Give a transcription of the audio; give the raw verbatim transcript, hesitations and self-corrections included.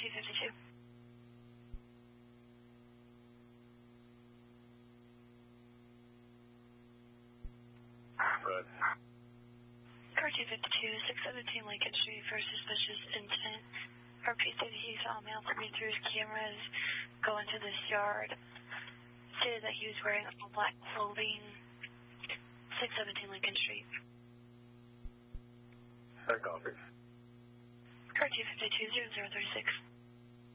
two fifty-two. Good. Car two fifty-two, six seventeen Lincoln Street for suspicious intent. Repeat that he saw a male coming through his cameras, go into this yard. Stated that he was wearing all black clothing. six seventeen Lincoln Street. I copy. Car two fifty-two, zero zero three six.